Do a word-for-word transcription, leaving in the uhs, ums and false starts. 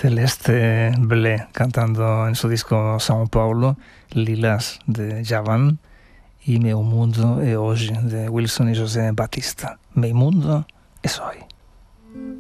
Celeste Blé cantando en su disco São Paulo, Lilas de Javan y Meu Mundo é Hoje de Wilson y José Batista. Mi mundo es hoy.